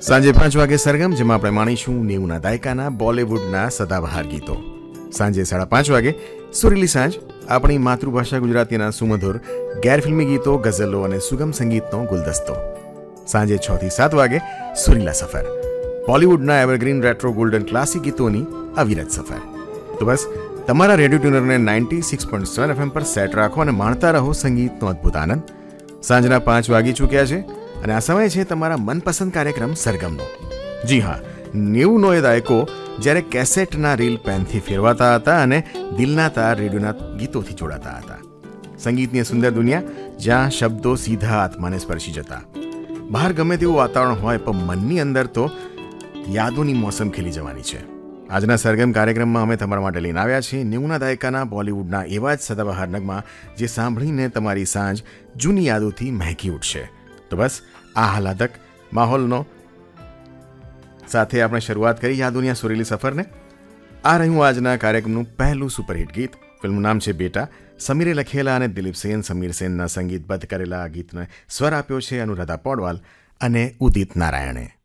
સાંજે 5 વાગે સરગમ, જેમાં આપણે માણીશું 90ના દાયકાના બોલિવૂડના સદાબહાર ગીતો. સાંજે 5:30 વાગે સુરીલી સાંજ, આપણી માતૃભાષા ગુજરાતીના સુમધુર ગેરફિલ્મી ગીતો, ગઝલો અને સુગમ સંગીતનો ગુલદસ્તો. સાંજે 6 થી 7 વાગે સુરીલા સફર, બોલિવૂડના એવરગ્રીન રેટ્રો ગોલ્ડન ક્લાસિક ગીતોની અવિરત સફર. તો બસ તમારા રેડિયો ટ્યુનરને 96.7 FM પર સેટ રાખો અને માણતા રહો સંગીતનો અદ્ભુત આનંદ. સાંજના 5 વાગી ચૂક્યા છે અને આ સમય છે તમારા મનપસંદ કાર્યક્રમ સરગમનો. જી હા, 90નો એ દાયકો જ્યારે કેસેટના રીલ પેનથી ફેરવાતા હતા અને દિલના તાર રેડિયોના ગીતોથી જોડાતા હતા. સંગીતની સુંદર દુનિયા જ્યાં શબ્દો સીધા આત્માને સ્પર્શી જતા. બહાર ગમે તેવું વાતાવરણ હોય, પણ મનની અંદર તો યાદોની મોસમ ખીલી જવાની છે. આજના સરગમ કાર્યક્રમમાં અમે તમારા માટે લઈને આવ્યા છીએ 90ના દાયકાના બોલિવૂડના એવા જ સદાબહાર નગમાં જે સાંભળીને તમારી સાંજ જૂની યાદોથી મહેકી ઉઠશે. તો બસ આ આહલાદક માહોલનો સાથે આપણે શરૂઆત કરી યાદોની સુરીલી સફરને. આ રહ્યું આજના કાર્યક્રમનું પહેલું સુપરહિટ ગીત. ફિલ્મનું નામ છે બેટા. સમીરે લખેલા અને દિલીપ સેન, સમીર સેનના સંગીતબદ્ધ કરેલા આ ગીતને સ્વર આપ્યો છે અનુરાધા પૌડવાલ અને ઉદિત નારાયણે.